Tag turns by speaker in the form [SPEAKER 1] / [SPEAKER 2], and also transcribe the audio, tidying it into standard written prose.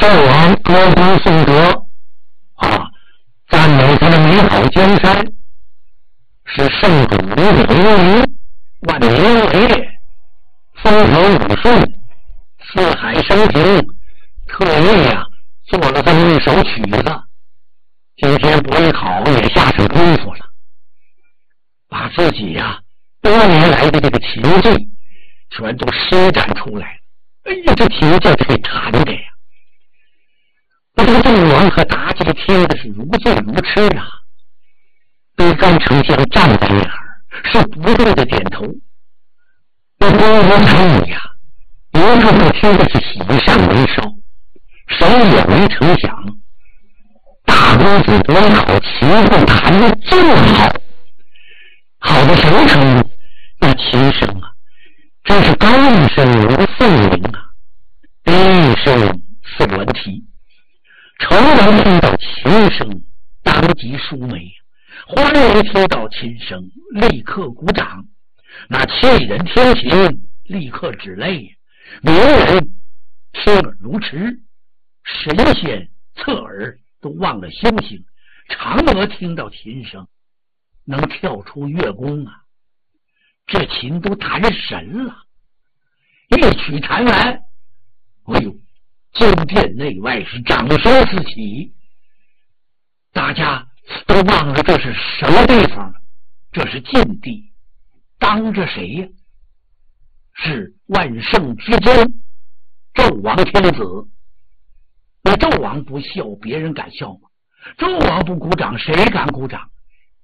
[SPEAKER 1] 纣王歌功颂德啊，赞美他的美好江山，是圣主无比为民，万民为业，风调雨顺，四海升平，特意做了这么一首曲子。今天伯邑考也下手功夫了，把自己多年来的这个情境全都施展出来了。哎呀，这情境给馋的呀！这个纣王和妲己听的是如醉如痴对甘丞相站在那儿，是不住的点头。那光国臣女一个个听的是喜上眉梢，谁也没成想，大公子伯邑考琴赋弹得这么好，好到什么程度？那琴声真是高一声如凤鸣低一声似鸾啼。仇人听到琴声，当即舒眉；欢人听到琴声，立刻鼓掌。那气人听琴，立刻止泪；名人听耳如痴，神仙侧耳都忘了修行。嫦娥听到琴声，能跳出月宫这琴都弹神了。一曲弹完，哎呦，宫殿内外是掌声四起，大家都忘了这是什么地方了，这是禁地，当着谁呀？是万圣之尊纣王天子。那纣王不笑，别人敢笑吗？纣王不鼓掌，谁敢鼓掌？